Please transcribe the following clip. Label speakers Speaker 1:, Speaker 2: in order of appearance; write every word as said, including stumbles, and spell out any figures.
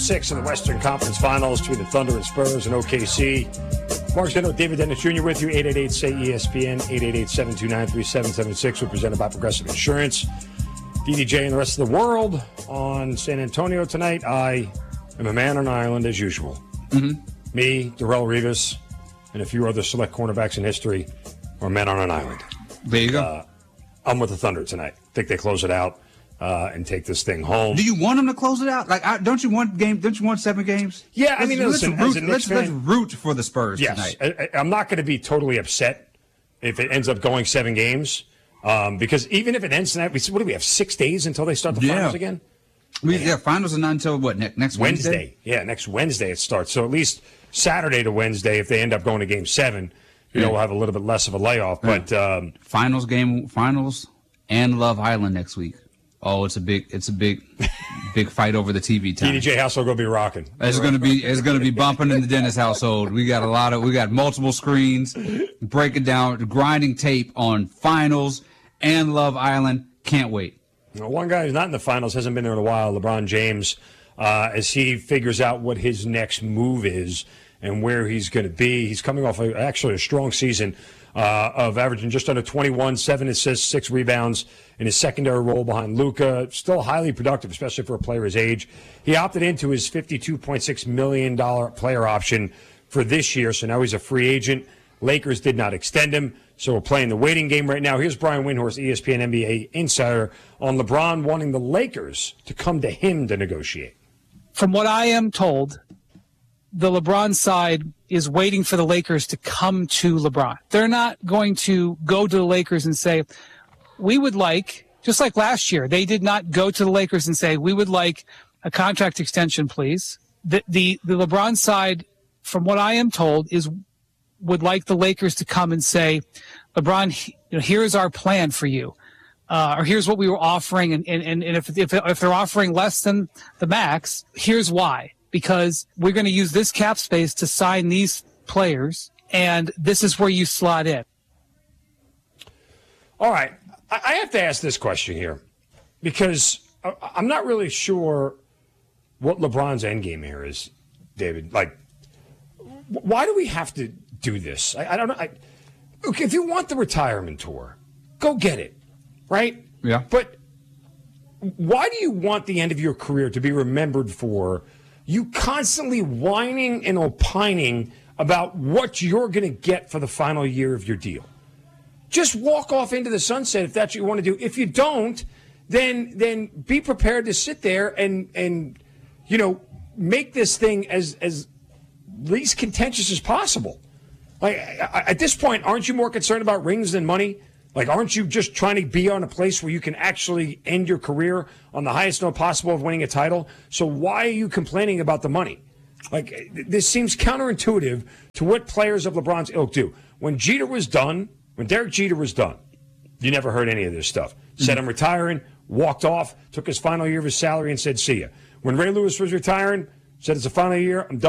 Speaker 1: six in the Western Conference Finals between the Thunder and Spurs and O K C. Mark Zeno, David Dennis Junior with you. eight eight eight, S A Y, E S P N, eight eight eight, seven two nine, three seven seven six. We're presented by Progressive Insurance. D D J and the rest of the world on San Antonio tonight. I am a man on an island as usual.
Speaker 2: Mm-hmm.
Speaker 1: Me, Darrell Rivas, and a few other select cornerbacks in history are men on an island.
Speaker 2: There you go.
Speaker 1: Uh, I'm with the Thunder tonight. I think they close it out uh, and take this thing home.
Speaker 2: Do you want them to close it out? Like, I, don't you want game? Don't you want seven games?
Speaker 1: Yeah, I
Speaker 2: let's,
Speaker 1: mean,
Speaker 2: let's
Speaker 1: listen,
Speaker 2: root,
Speaker 1: as a Knicks
Speaker 2: let's,
Speaker 1: fan,
Speaker 2: let's root for the Spurs
Speaker 1: yes,
Speaker 2: tonight.
Speaker 1: I, I'm not going to be totally upset if it ends up going seven games. Um, because even if it ends tonight, we what do we have six days until they start the
Speaker 2: Yeah.
Speaker 1: finals again?
Speaker 2: We, yeah, finals are not until what next next Wednesday?
Speaker 1: Wednesday. Yeah, next Wednesday it starts. So at least Saturday to Wednesday, if they end up going to Game Seven, you
Speaker 2: Yeah.
Speaker 1: know, we'll have a little bit less of a layoff.
Speaker 2: Yeah.
Speaker 1: But um,
Speaker 2: Finals game, finals, and Love Island next week. Oh, it's a big, it's a big, big fight over the T V time.
Speaker 1: D D J household going to be rocking.
Speaker 2: It's going to be, it's going to be bumping in the Dennis household. We got a lot of, we got multiple screens, breaking down, grinding tape on finals and Love Island. Can't wait.
Speaker 1: You know, one guy who's not in the finals, hasn't been there in a while, LeBron James, uh, as he figures out what his next move is and where he's going to be. He's coming off a, actually a strong season uh, of averaging just under twenty-one, seven assists, six rebounds in his secondary role behind Luka. Still highly productive, especially for a player his age. He opted into his fifty-two point six million dollars player option for this year, so now he's a free agent. Lakers did not extend him, so we're playing the waiting game right now. Here's Brian Windhorst, E S P N N B A insider, on LeBron wanting the Lakers to come to him to negotiate.
Speaker 3: From what I am told, the LeBron side is waiting for the Lakers to come to LeBron. They're not going to go to the Lakers and say, we would like, just like last year, they did not go to the Lakers and say, we would like a contract extension, please. The, the, the LeBron side, from what I am told, is would like the Lakers to come and say, LeBron, you know, here's our plan for you. Uh, or here's what we were offering. And, and, and if, if, if they're offering less than the max, here's why. Because we're going to use this cap space to sign these players, and this is where you slot in.
Speaker 1: All right. I have to ask this question here because I'm not really sure what LeBron's endgame here is, David. Like, why do we have to do this? I, I don't know. I, okay, if you want the retirement tour, go get it, right?
Speaker 2: Yeah.
Speaker 1: But why do you want the end of your career to be remembered for you constantly whining and opining about what you're going to get for the final year of your deal? Just walk off into the sunset if that's what you want to do. If you don't, then then be prepared to sit there and and you know make this thing as as least contentious as possible. Like at this point, aren't you more concerned about rings than money? Like, aren't you just trying to be on a place where you can actually end your career on the highest note possible of winning a title? So why are you complaining about the money? Like, this seems counterintuitive to what players of LeBron's ilk do. When Jeter was done, when Derek Jeter was done, you never heard any of this stuff. Said I'm retiring, walked off, took his final year of his salary and said, see ya. When Ray Lewis was retiring, said it's the final year, I'm done.